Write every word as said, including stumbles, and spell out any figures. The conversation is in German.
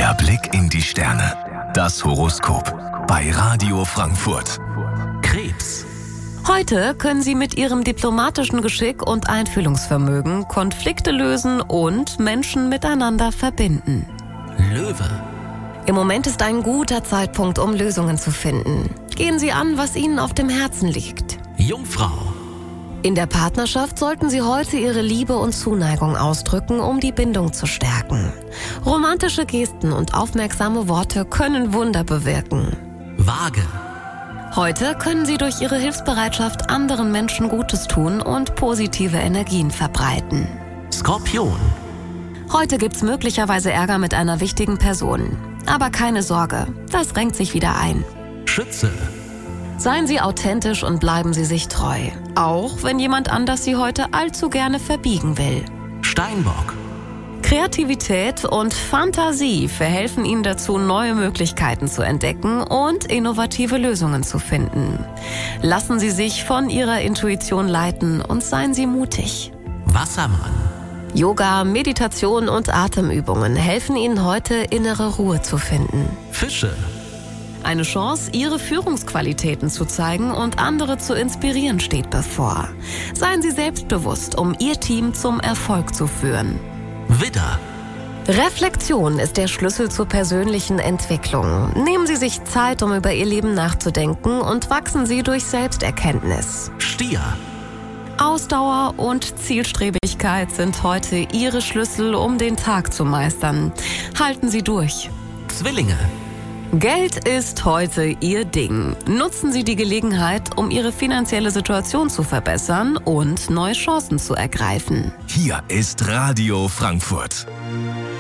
Der Blick in die Sterne. Das Horoskop bei Radio Frankfurt. Krebs. Heute können Sie mit Ihrem diplomatischen Geschick und Einfühlungsvermögen Konflikte lösen und Menschen miteinander verbinden. Löwe. Im Moment ist ein guter Zeitpunkt, um Lösungen zu finden. Gehen Sie an, was Ihnen auf dem Herzen liegt. Jungfrau. In der Partnerschaft sollten Sie heute Ihre Liebe und Zuneigung ausdrücken, um die Bindung zu stärken. Romantische Gesten und aufmerksame Worte können Wunder bewirken. Waage. Heute können Sie durch Ihre Hilfsbereitschaft anderen Menschen Gutes tun und positive Energien verbreiten. Skorpion. Heute gibt's möglicherweise Ärger mit einer wichtigen Person. Aber keine Sorge, das renkt sich wieder ein. Schütze. Seien Sie authentisch und bleiben Sie sich treu. Auch wenn jemand anders Sie heute allzu gerne verbiegen will. Steinbock. Kreativität und Fantasie verhelfen Ihnen dazu, neue Möglichkeiten zu entdecken und innovative Lösungen zu finden. Lassen Sie sich von Ihrer Intuition leiten und seien Sie mutig. Wassermann. Yoga, Meditation und Atemübungen helfen Ihnen heute, innere Ruhe zu finden. Fische. Eine Chance, Ihre Führungsqualitäten zu zeigen und andere zu inspirieren, steht bevor. Seien Sie selbstbewusst, um Ihr Team zum Erfolg zu führen. Widder. Reflexion ist der Schlüssel zur persönlichen Entwicklung. Nehmen Sie sich Zeit, um über Ihr Leben nachzudenken und wachsen Sie durch Selbsterkenntnis. Stier. Ausdauer und Zielstrebigkeit sind heute Ihre Schlüssel, um den Tag zu meistern. Halten Sie durch. Zwillinge. Geld ist heute Ihr Ding. Nutzen Sie die Gelegenheit, um Ihre finanzielle Situation zu verbessern und neue Chancen zu ergreifen. Hier ist Radio Frankfurt.